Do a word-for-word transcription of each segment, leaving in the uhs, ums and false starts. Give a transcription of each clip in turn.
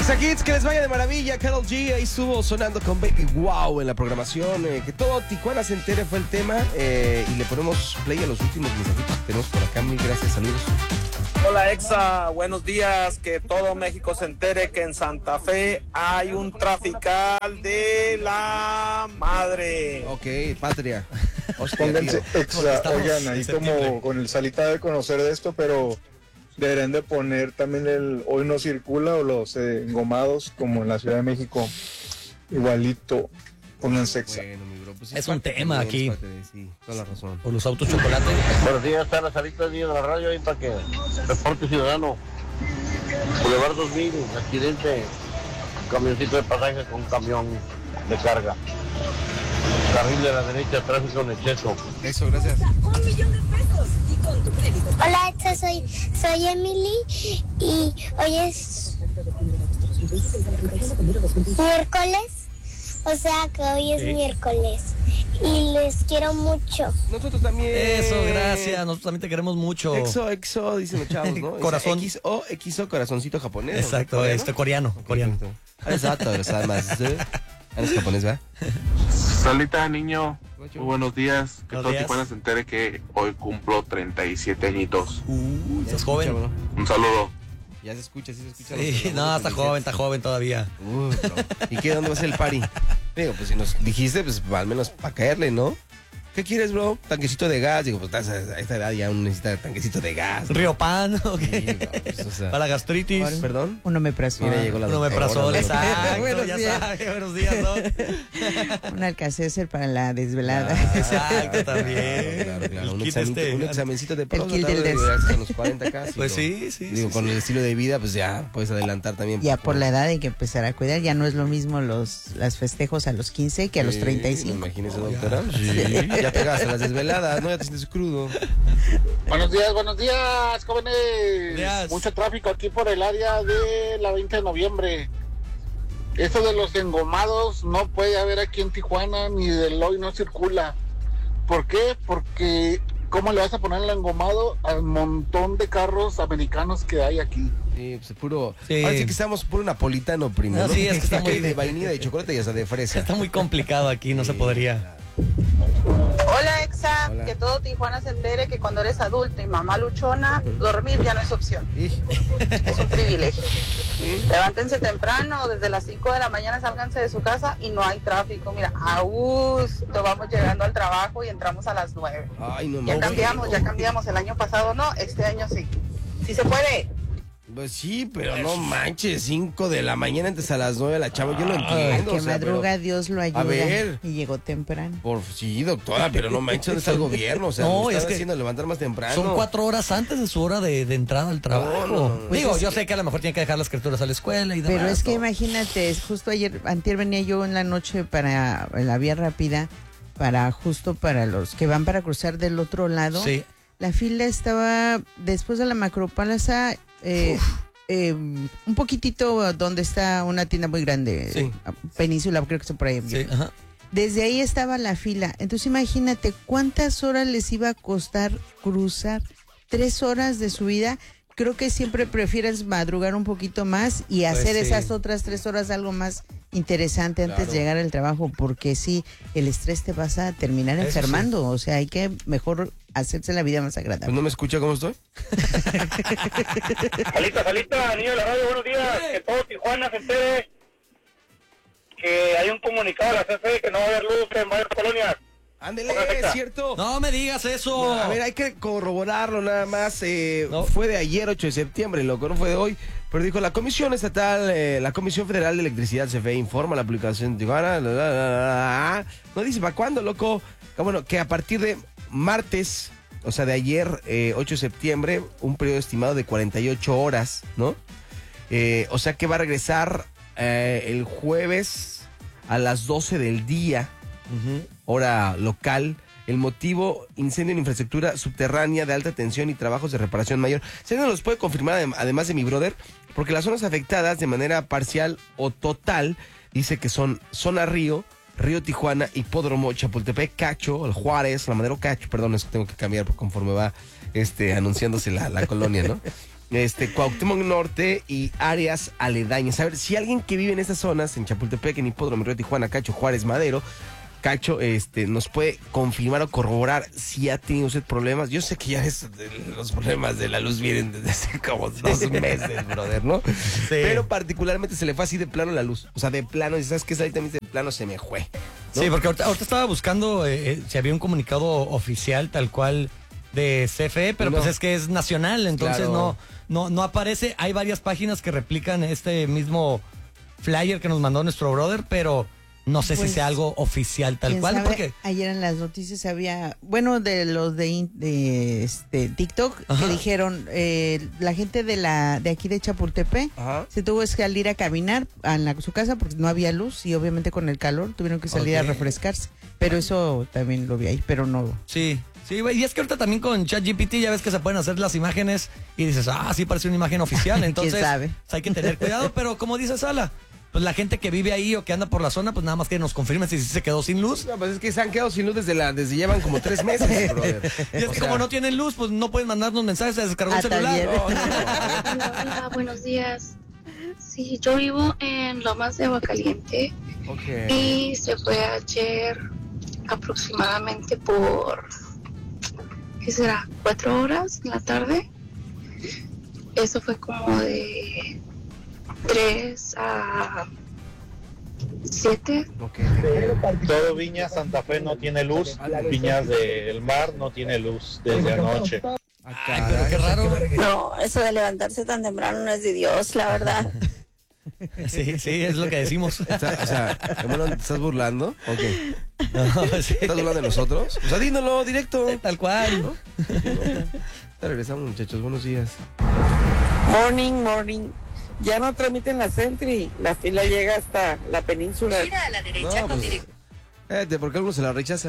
Exa Kids, que les vaya de maravilla. Karol G ahí estuvo sonando con Baby Wow en la programación. Eh, que todo Tijuana se entere fue el tema. Eh, y le ponemos play a los últimos mensajitos que tenemos por acá. Mil gracias, saludos. Hola Exa, buenos días. Que todo México se entere que en Santa Fe hay un trafical de la madre. Ok, patria. Pónganse Exa, oigan, ahí como con el salita de conocer de esto, pero deberían de poner también el hoy no circula o los eh, engomados como en la Ciudad de México, igualito, pónganse Exa. Bueno, mi bro, pues es un tema de, aquí. De, sí, toda la razón. O los autos chocolate. Buenos días, está la salita de la radio ahí para que reporte ciudadano. Boulevard dos mil, accidente, camioncito de pasaje con camión de carga. Carril de la derecha, tráfico en exceso. Eso, gracias. Un millón de pesos y con tu crédito. Hola, Exa, soy, soy Emily y hoy es miércoles, o sea que hoy es Sí. miércoles y les quiero mucho. Nosotros también. Eso, gracias. Nosotros también te queremos mucho. Exo, exo, dicen los chavos, ¿no? Corazón. X O, X O, corazoncito japonés. Exacto, ¿no? este coreano, coreano. Exacto, además. ¿Eres japonés, verdad? Salita, niño. Muy buenos días. Que Buenos todo días. Tijuana se entere que hoy cumplo treinta y siete añitos. Uh, Ya estás se joven. escucha, bro. Un saludo. Ya se escucha, sí se escucha. Sí, Los- no, los- está los- joven, está joven todavía. Uy, bro. ¿Y qué? ¿Dónde va a ser el party? Digo, pues si nos dijiste, pues al menos para caerle, ¿no? ¿Qué quieres, bro? Tanquecito de gas. Digo, pues estás a esta edad ya uno necesita tanquecito de gas. Río Pan, ok. Sí, bro, pues, o sea. Para la gastritis. ¿Perdón? Un omeprazol. Mira, llegó la Un doctora, omeprazol, la exacto. Buenos Ya días. sabes, buenos días, ¿no? Un Alka-Seltzer para la desvelada. Ah, Exacto, también. Claro, claro. El Un, kit examen- este. un examencito de próstata. kit del güey, des. llegaste a los cuarenta casi. Pues bro. sí, sí. Digo, sí, con sí. el estilo de vida, pues ya puedes adelantar también. Ya por la edad hay que empezar a cuidar, ya no es lo mismo los las festejos a los quince que a los Sí, treinta y cinco. Imagínese, doctora. Sí. Ya pegaste las desveladas, ¿no? Ya te sientes crudo. Buenos días, buenos días, jóvenes. Días. Mucho tráfico aquí por el área de la veinte de noviembre. Esto de los engomados no puede haber aquí en Tijuana, ni del hoy no circula. ¿Por qué? Porque ¿cómo le vas a poner el engomado al montón de carros americanos que hay aquí? Sí, pues puro. Sí. Ahora sí que estamos puro napolitano, primo. No, ¿no? sí, es que está muy- de vainilla, de chocolate y hasta de fresa. Está muy complicado aquí, no se podría. Hola Exa, Hola. que todo Tijuana se entere que cuando eres adulto y mamá luchona, dormir ya no es opción, Y- es un privilegio. Levántense temprano, desde las cinco de la mañana sálganse de su casa y no hay tráfico. Mira, a gusto vamos llegando al trabajo y entramos a las nueve. Ay, no Ya mames. cambiamos, ya cambiamos, el año pasado no, este año sí. Sí se puede. Pues sí, pero no manches, cinco de la mañana antes a las nueve la chava, yo lo Ay, entiendo. que o sea, madruga, pero- Dios lo ayuda. ver. Y llegó temprano. Por sí, doctora, pero no manches, ¿dónde está el gobierno? O sea, No, no, es están que haciendo levantar más temprano. Son cuatro horas antes de su hora de, de entrada al trabajo. No, no, no. Digo, Pues es yo que- sé que a lo mejor tiene que dejar las criaturas a la escuela y demás. Pero es que ¿no? imagínate, es justo ayer, antier venía yo en la noche para la vía rápida, para justo para los que van para cruzar del otro lado. Sí. La fila estaba después de la Macroplaza, eh, eh, un poquitito donde está una tienda muy grande, Sí. Península, creo que está por ahí. Sí, ajá. Desde ahí estaba la fila. Entonces imagínate cuántas horas les iba a costar cruzar. Tres horas de su vida. Creo que siempre prefieres madrugar un poquito más y hacer Pues sí. esas otras tres horas algo más interesante antes Claro. de llegar al trabajo, porque sí, el estrés te vas a terminar Eso enfermando. O sea, hay que mejor hacerse la vida más Pues agradable. no me escucha cómo estoy. Salita, salita, niño de la radio, buenos días. Que todo Tijuana se entere que hay un comunicado de la C F E que no va a haber luz en varias colonias. Ándele, Correcto. es cierto. No me digas eso. A ver, hay que corroborarlo nada más. eh, No. Fue de ayer, ocho de septiembre, loco, no fue de hoy. Pero dijo la Comisión Estatal, eh, la Comisión Federal de Electricidad, C F E, informa a la publicación de Tijuana. la, la, la, la, la. No dice para cuándo, loco. Ah, bueno, que a partir de martes, o sea, de ayer, eh, ocho de septiembre, un periodo estimado de cuarenta y ocho horas, ¿no? Eh, o sea que va a regresar eh, el jueves a las doce del día. Ujú. Hora local. El motivo, incendio en infraestructura subterránea de alta tensión y trabajos de reparación mayor. ¿Se nos los puede confirmar adem- además de mi brother? Porque las zonas afectadas de manera parcial o total, dice que son Zona Río, Río Tijuana, Hipódromo, Chapultepec, Cacho, el Juárez, la Madero Cacho, perdón, es que tengo que cambiar conforme va este, anunciándose la, la colonia, ¿no? este, Cuauhtémoc Norte y áreas aledañas. A ver, si alguien que vive en estas zonas, en Chapultepec, en Hipódromo, Río Tijuana, Cacho, Juárez, Madero, Cacho, este, nos puede confirmar o corroborar si ha tenido usted problemas. Yo sé que ya es, los problemas de la luz vienen desde hace como dos meses, brother, ¿no? Sí. Pero particularmente se le fue así de plano la luz. O sea, de plano, y sabes que ahorita de plano se me fue, ¿no? Sí, porque ahorita, ahorita estaba buscando eh, si había un comunicado oficial tal cual de C F E, pero no. Pues es que es nacional, entonces claro. no, no, no aparece. Hay varias páginas que replican este mismo flyer que nos mandó nuestro brother, pero no sé pues, si sea algo oficial tal cual. Sabe, porque ayer en las noticias había, bueno, de los de, de este TikTok, Ajá. que dijeron, eh, la gente de la de aquí de Chapultepec Ajá. se tuvo que salir a caminar a la, su casa porque no había luz y obviamente con el calor tuvieron que salir okay. a refrescarse. Pero eso también lo vi ahí, pero no. Sí. Sí, güey, y es que ahorita también con ChatGPT ya ves que se pueden hacer las imágenes y dices, ah, sí parece una imagen oficial, entonces ¿quién sabe? Pues hay que tener cuidado, pero como dice Sala, pues la gente que vive ahí o que anda por la zona, pues nada más que nos confirmen si se quedó sin luz. No, pues es que se han quedado sin luz desde la, desde llevan como tres meses, brother. Y es o que sea... como no tienen luz, pues no pueden mandarnos mensajes, se descargó el celular. No, no, no. Hola, hola, buenos días. Sí, yo vivo en Lomas de Aguacaliente. Okay. Y se fue ayer aproximadamente por, ¿qué será? ¿Cuatro horas en la tarde? Eso fue como de tres a siete. Okay. Todo Viña Santa Fe no tiene luz. Viñas del Mar no tiene luz desde anoche. Ay, pero qué raro. No, eso de levantarse tan temprano no es de Dios, la verdad. Sí, sí, es lo que decimos. O sea, o sea ¿te estás burlando? Okay. No, sí. ¿Estás burlando de nosotros? O sea, dínoslo directo. Sí, tal cual. ¿No? Te regresamos, muchachos. Buenos días. Morning, morning. Ya no tramiten la Sentry. La fila llega hasta la península. Gira a la derecha no, con pues, dirección. Fíjate, ¿por qué algunos se la rechazan?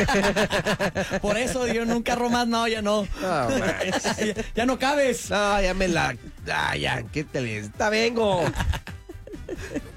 Por eso, yo en un carro más, no, ya no. No, ya, ya no cabes. No, ya me la... Ah, ya, ¿qué te les... ¡Está vengo!